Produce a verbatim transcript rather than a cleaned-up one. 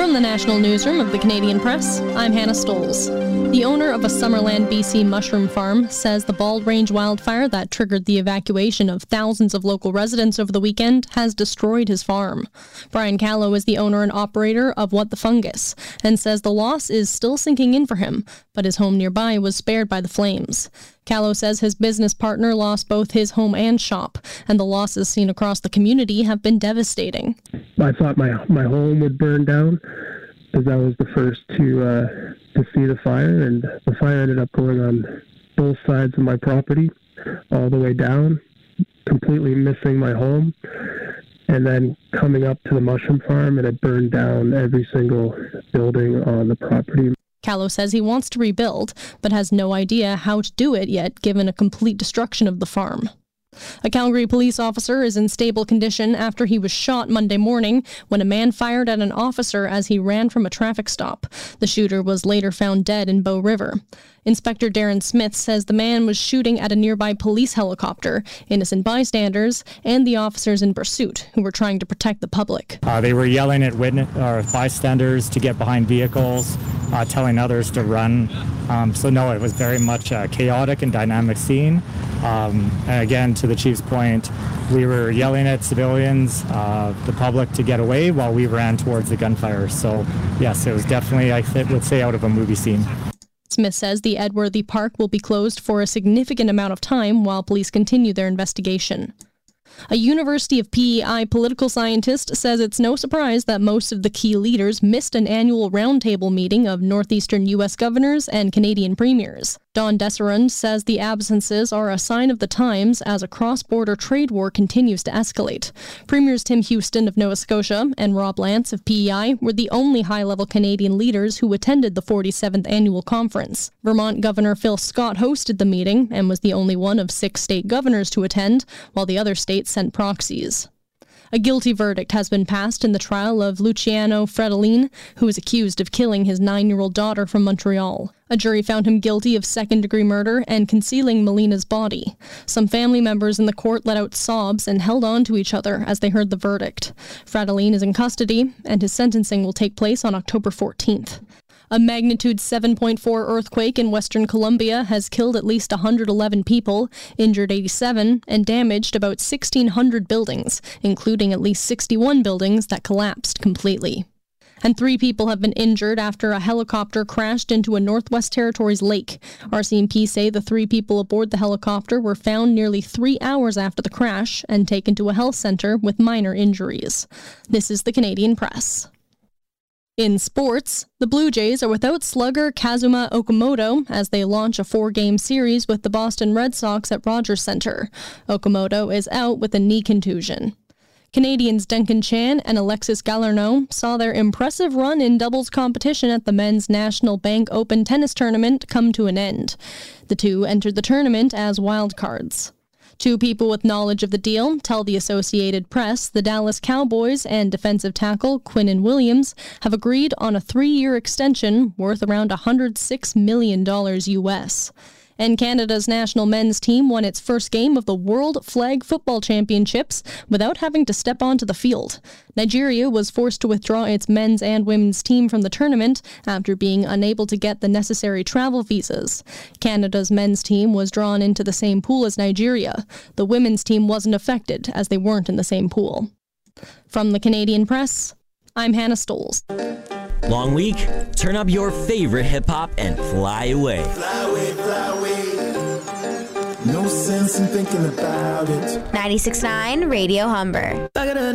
From the National Newsroom of the Canadian Press, I'm Hannah Stoles. The owner of a Summerland, B C mushroom farm says the Bald Range wildfire that triggered the evacuation of thousands of local residents over the weekend has destroyed his farm. Brian Callow is the owner and operator of What the Fungus and says the loss is still sinking in for him, but his home nearby was spared by the flames. Callow says his business partner lost both his home and shop, and the losses seen across the community have been devastating. I thought my my home would burn down, because I was the first to uh, to see the fire, and the fire ended up going on both sides of my property, all the way down, completely missing my home, and then coming up to the mushroom farm, and it burned down every single building on the property. Callow says he wants to rebuild, but has no idea how to do it yet, given a complete destruction of the farm. A Calgary police officer is in stable condition after he was shot Monday morning when a man fired at an officer as he ran from a traffic stop. The shooter was later found dead in Bow River. Inspector Darren Smith says the man was shooting at a nearby police helicopter, innocent bystanders, and the officers in pursuit who were trying to protect the public. Uh, they were yelling at witness, or bystanders to get behind vehicles, uh, telling others to run. Um, so no, it was very much a chaotic and dynamic scene. Um, and again, to the chief's point, we were yelling at civilians, uh, the public, to get away while we ran towards the gunfire. So yes, it was definitely, I th- would say, out of a movie scene. Smith says the Edworthy Park will be closed for a significant amount of time while police continue their investigation. A University of P E I political scientist says it's no surprise that most of the key leaders missed an annual roundtable meeting of northeastern U S governors and Canadian premiers. Don Desserand says the absences are a sign of the times as a cross-border trade war continues to escalate. Premiers Tim Houston of Nova Scotia and Rob Lance of P E I were the only high-level Canadian leaders who attended the forty-seventh annual conference. Vermont Governor Phil Scott hosted the meeting and was the only one of six state governors to attend, while the other states sent proxies. A guilty verdict has been passed in the trial of Luciano Fredolin, who is accused of killing his nine-year-old daughter from Montreal. A jury found him guilty of second-degree murder and concealing Melina's body. Some family members in the court let out sobs and held on to each other as they heard the verdict. Fredolin is in custody, and his sentencing will take place on October fourteenth. A magnitude seven point four earthquake in Western Colombia has killed at least one hundred eleven people, injured eighty-seven, and damaged about sixteen hundred buildings, including at least sixty-one buildings that collapsed completely. And three people have been injured after a helicopter crashed into a Northwest Territories lake. R C M P say the three people aboard the helicopter were found nearly three hours after the crash and taken to a health center with minor injuries. This is the Canadian Press. In sports, the Blue Jays are without slugger Kazuma Okamoto as they launch a four-game series with the Boston Red Sox at Rogers Centre. Okamoto is out with a knee contusion. Canadians Duncan Chan and Alexis Galarneau saw their impressive run in doubles competition at the Men's National Bank Open Tennis Tournament come to an end. The two entered the tournament as wildcards. Two people with knowledge of the deal tell the Associated Press the Dallas Cowboys and defensive tackle Quinnen Williams have agreed on a three-year extension worth around one hundred six million dollars U S. And Canada's national men's team won its first game of the World Flag Football Championships without having to step onto the field. Nigeria was forced to withdraw its men's and women's team from the tournament after being unable to get the necessary travel visas. Canada's men's team was drawn into the same pool as Nigeria. The women's team wasn't affected as they weren't in the same pool. From the Canadian Press, I'm Hannah Stoles. Long week? Turn up your favorite hip-hop and fly away. Fly away, fly away. No sense in thinking about it. ninety-six point nine Radio Humber.